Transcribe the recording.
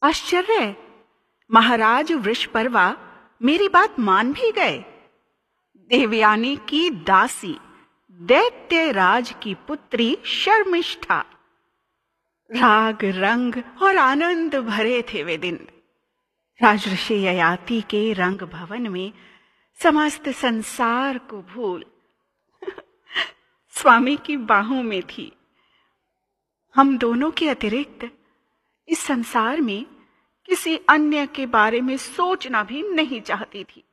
आश्चर्य, महाराज वृषपर्वा मेरी बात मान भी गए। देवयानी की दासी, दैत्यराज की पुत्री शर्मिष्ठा। राग रंग और आनंद भरे थे वे दिन। राजऋषि ययाति के रंग भवन में समस्त संसार को भूल स्वामी की बाहों में थी। हम दोनों के अतिरिक्त इस संसार में किसी अन्य के बारे में सोचना भी नहीं चाहती थी।